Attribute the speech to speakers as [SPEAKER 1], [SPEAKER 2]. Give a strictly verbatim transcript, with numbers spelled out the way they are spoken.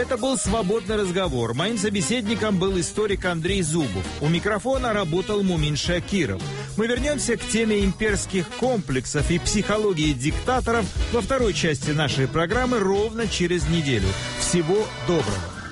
[SPEAKER 1] Это был «Свободный разговор». Моим собеседником был историк Андрей Зубов. У микрофона работал Мумин Шакиров. Мы вернемся к теме имперских комплексов и психологии диктаторов во второй части нашей программы ровно через неделю. Всего доброго.